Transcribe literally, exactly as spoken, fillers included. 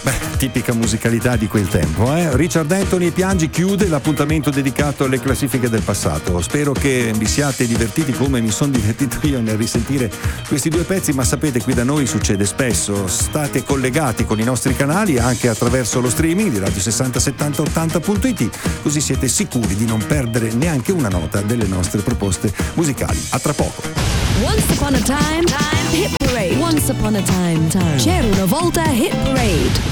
Beh, tipica musicalità di quel tempo, eh? Richard Anthony e Piangi chiude l'appuntamento dedicato alle classifiche del passato. Spero che vi siate divertiti come mi sono divertito io nel risentire questi due pezzi, ma sapete, qui da noi succede spesso. State collegati con i nostri canali anche attraverso lo streaming di Radio sessanta settanta ottanta punto it, così siete sicuri di non perdere neanche una nota delle nostre proposte musicali. A tra poco. Once upon a time, time hit parade. Once upon a time, time. C'era una volta hit parade.